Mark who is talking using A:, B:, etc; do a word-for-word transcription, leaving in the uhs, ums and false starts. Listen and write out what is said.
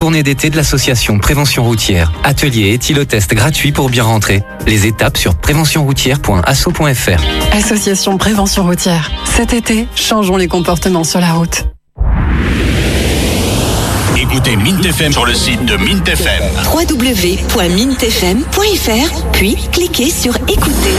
A: journée d'été de l'association Prévention Routière. Atelier éthylotest gratuit pour bien rentrer. Les étapes sur prévention routière point asso point f r.
B: Association Prévention Routière. Cet été, changeons les comportements sur la route.
C: Écoutez Mint F M sur le site de Mint F M.
D: w w w point mint f m point f r, puis cliquez sur écouter.